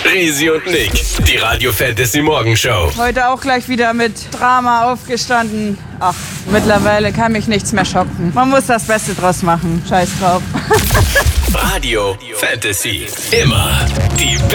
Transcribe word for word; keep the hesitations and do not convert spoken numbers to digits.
Resi und Nick, die Radio Fantasy Morgenshow. Heute auch gleich wieder mit Drama aufgestanden. Ach, mittlerweile kann mich nichts mehr schocken. Man muss das Beste draus machen. Scheiß drauf. Radio Fantasy. Immer die